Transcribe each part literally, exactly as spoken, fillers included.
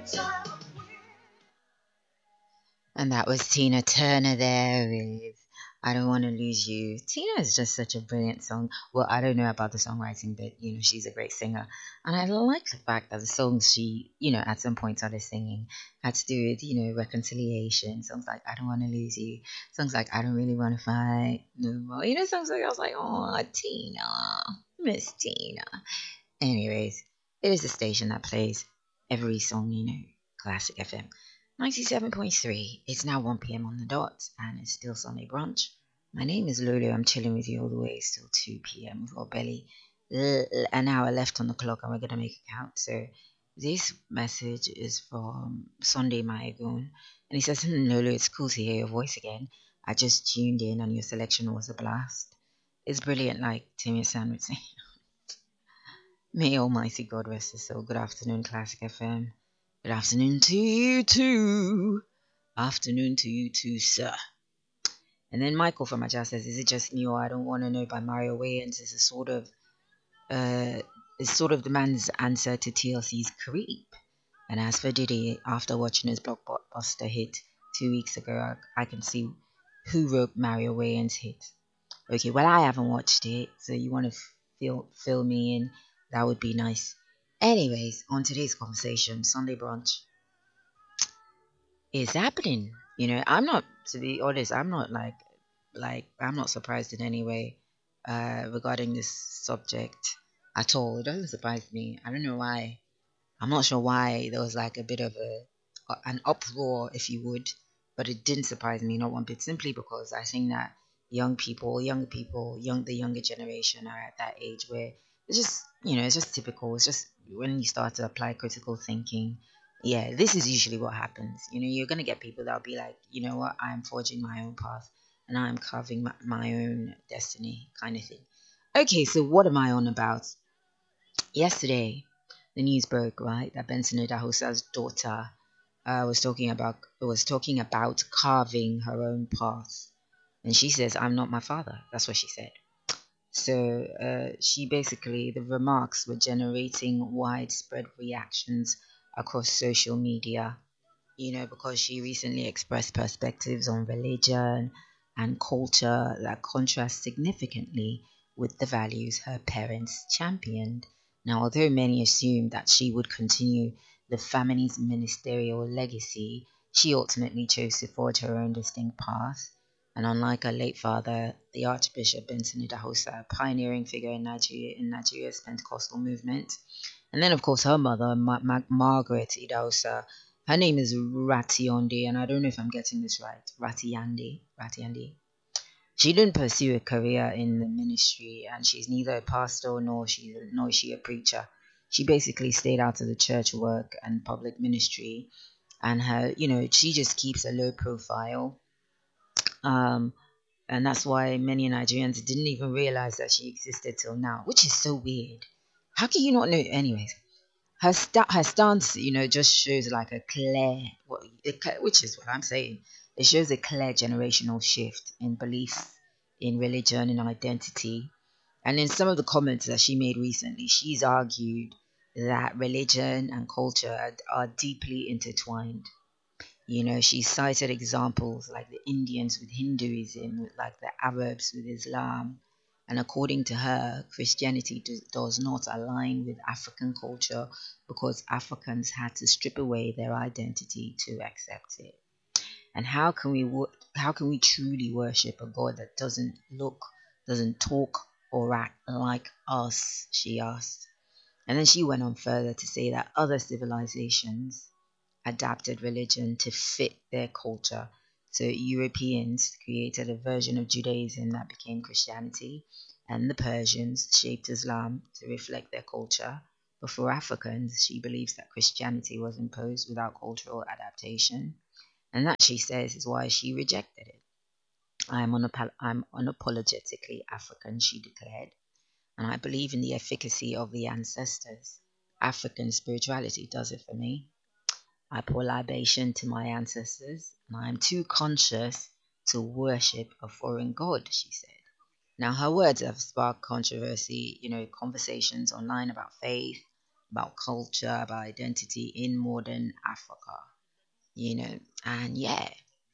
And that was Tina Turner there with I Don't Want to Lose You. Tina is just such a brilliant song. Well, I don't know about the songwriting, but you know, she's a great singer. And I like the fact that the songs she, you know, at some point started singing had to do with, you know, reconciliation. Songs like I Don't Want to Lose You. Songs like I Don't Really Want to Fight No More. You know, songs like I was like, oh, Tina, Miss Tina. Anyways, it is a station that plays every song, you know, Classic F M. ninety-seven point three. It's now one p m on the dot, and it's still Sunday brunch. My name is Lulu. I'm chilling with you all the way till two p m. We've got barely an hour left on the clock, and we're going to make it count. So, this message is from Sunday Maegun, and he says, hmm, Lulu, it's cool to hear your voice again. I just tuned in, and your selection was a blast. It's brilliant, like Timmy San would say. May Almighty God rest his soul. Good afternoon, Classic F M. Good afternoon to you too. Afternoon to you too, sir. And then Michael from Ajah says, "Is it just me or I Don't Want to Know by Mario Wayans is a sort of, uh, is sort of the man's answer to T L C's Creep." And as for Diddy, after watching his blockbuster hit two weeks ago, I, I can see who wrote Mario Wayans' hit. Okay, well I haven't watched it, so you want to fill fill me in? That would be nice. Anyways, on today's conversation, Sunday brunch is happening. You know, I'm not, to be honest, I'm not like, like, I'm not surprised in any way uh, regarding this subject at all. It doesn't surprise me. I don't know why. I'm not sure why there was like a bit of a, an uproar, if you would, but it didn't surprise me not one bit. Simply because I think that young people, young people, young the younger generation are at that age where it's just, you know, it's just typical. It's just when you start to apply critical thinking. Yeah, this is usually what happens. You know, you're gonna get people that'll be like, you know what, I'm forging my own path and I'm carving my, my own destiny, kind of thing. Okay, so what am I on about? Yesterday, the news broke, right, that Benson Idahosa's daughter uh, was talking about was talking about carving her own path, and she says, "I'm not my father." That's what she said. So uh, she basically, the remarks were generating widespread reactions across social media. You know, because she recently expressed perspectives on religion and culture that contrast significantly with the values her parents championed. Now, although many assumed that she would continue the family's ministerial legacy, she ultimately chose to forge her own distinct path. And unlike her late father, the Archbishop Benson Idahosa, a pioneering figure in Nigeria in Nigeria's Pentecostal movement, and then of course her mother, Ma- Ma- Margaret Idahosa, her name is Rationde, and I don't know if I'm getting this right. Ratiande, Ratiande. She didn't pursue a career in the ministry, and she's neither a pastor nor she nor is she a preacher. She basically stayed out of the church work and public ministry, and her, you know, she just keeps a low profile. Um, and that's why many Nigerians didn't even realize that she existed till now, which is so weird. How can you not know? Anyways, her sta- her stance, you know, just shows like a clear, which is what I'm saying. It shows a clear generational shift in belief in religion and identity. And in some of the comments that she made recently, she's argued that religion and culture are, are deeply intertwined. You know, she cited examples like the Indians with Hinduism, like the Arabs with Islam. And according to her, Christianity do, does not align with African culture because Africans had to strip away their identity to accept it. And how can we wo- how can we truly worship a God that doesn't look, doesn't talk or act like us? She asked. And then she went on further to say that other civilizations adapted religion to fit their culture. So Europeans created a version of Judaism that became Christianity, and the Persians shaped Islam to reflect their culture. But for Africans, she believes that Christianity was imposed without cultural adaptation, and that, she says, is why she rejected it. I'm, unap- I'm unapologetically African, she declared, and I believe in the efficacy of the ancestors. African spirituality does it for me. I pour libation to my ancestors, and I am too conscious to worship a foreign god, she said. Now, her words have sparked controversy, you know, conversations online about faith, about culture, about identity in modern Africa. You know, and yeah,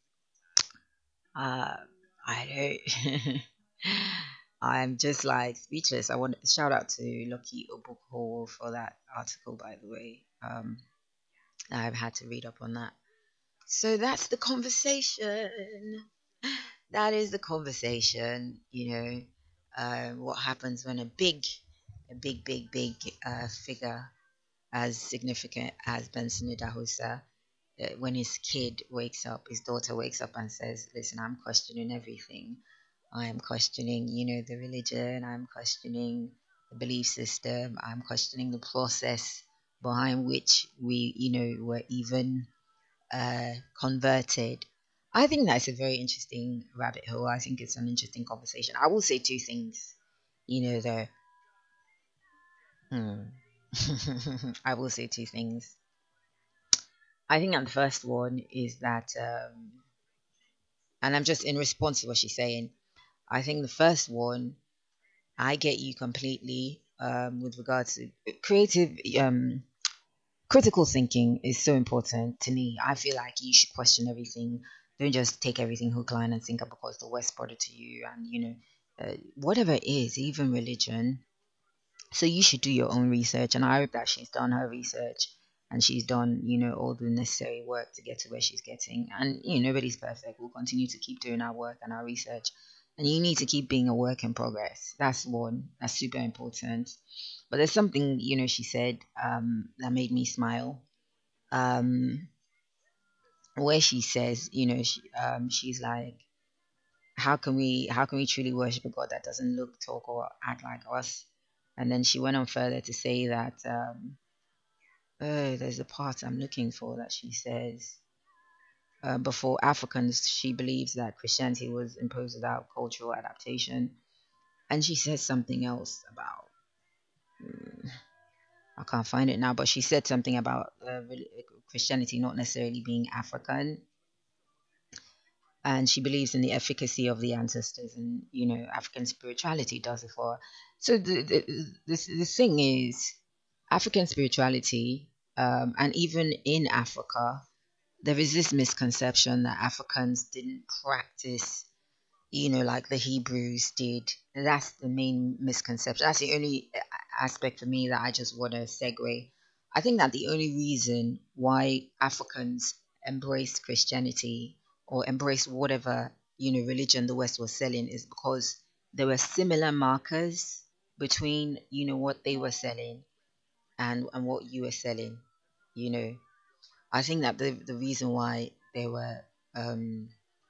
uh, I don't. I'm just like speechless. I want to shout out to Lucky Obuko for that article, by the way. Um, I've had to read up on that. So that's the conversation. That is the conversation. You know, uh, what happens when a big, a big, big, big uh, figure as significant as Benson Idahosa, uh, when his kid wakes up, his daughter wakes up and says, "Listen, I'm questioning everything. I am questioning, you know, the religion. I'm questioning the belief system. I'm questioning the process behind which we, you know, were even uh, converted." I think that's a very interesting rabbit hole. I think it's an interesting conversation. I will say two things, you know, though. Hmm. I will say two things. I think that the first one is that, um, and I'm just in response to what she's saying. I think the first one, I get you completely um, with regards to creative, um, critical thinking is so important to me. I feel like you should question everything. Don't just take everything hook, line, and sinker because the West brought it to you, and you know, uh, whatever it is, even religion. So you should do your own research, and I hope that she's done her research and she's done, you know, all the necessary work to get to where she's getting. And you know, nobody's perfect. We'll continue to keep doing our work and our research, and you need to keep being a work in progress. That's one. That's super important. But there's something, you know, she said um, that made me smile. Um, where she says, you know, she, um, she's like, how can we how can we truly worship a God that doesn't look, talk, or act like us? And then she went on further to say that um, oh, there's a part I'm looking for that she says. Uh, before Africans, she believes that Christianity was imposed without cultural adaptation. And she says something else about, mm, I can't find it now, but she said something about uh, Christianity not necessarily being African, and she believes in the efficacy of the ancestors, and you know, African spirituality does it for her. So the the, the, the thing is, African spirituality, um, and even in Africa, there is this misconception that Africans didn't practice, you know, like the Hebrews did. That's the main misconception. That's the only aspect for me that I just want to segue. I think that the only reason why Africans embraced Christianity or embraced whatever, you know, religion the West was selling is because there were similar markers between, you know, what they were selling and, and what you were selling, you know. I think that the, the reason why they were, um,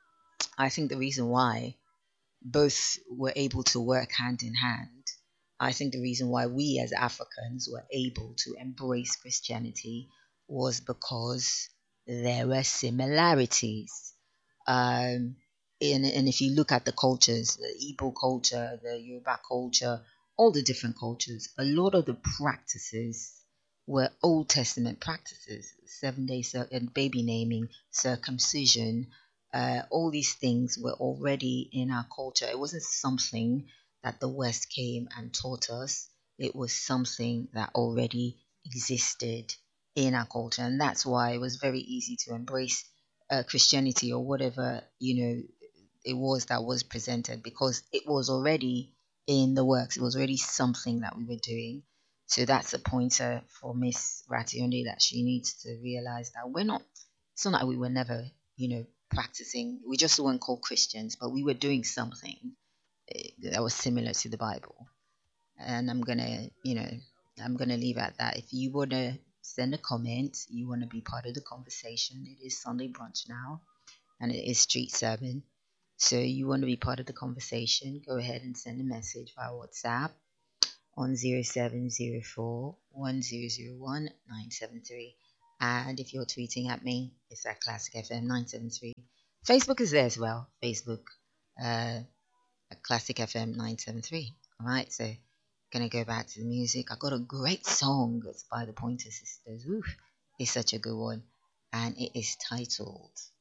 I think the reason why both were able to work hand in hand. I think the reason why we as Africans were able to embrace Christianity was because there were similarities. Um, and, and if you look at the cultures, the Igbo culture, the Yoruba culture, all the different cultures, a lot of the practices were Old Testament practices, seven day cir- and baby naming, circumcision, uh, all these things were already in our culture. It wasn't something that the West came and taught us, it was something that already existed in our culture. And that's why it was very easy to embrace uh, Christianity or whatever, you know, it was that was presented because it was already in the works. It was already something that we were doing. So that's a pointer for Miss Rationde that she needs to realize that we're not, it's not like we were never, you know, practicing. We just weren't called Christians, but we were doing something eh, that was similar to the Bible. And I'm gonna, you know, I'm gonna leave at that. If you wanna send a comment, you wanna be part of the conversation, it is Sunday brunch now, and it is Street Sermon. So you want to be part of the conversation, go ahead and send a message via WhatsApp on zero seven zero four one zero zero one nine seven three. And if you're tweeting at me, it's at Classic F M nine seven three. Facebook is there as well. Facebook, uh, at Classic F M nine seven three. All right, so gonna go back to the music. I got a great song. It's by the Pointer Sisters. Oof, it's such a good one, and it is titled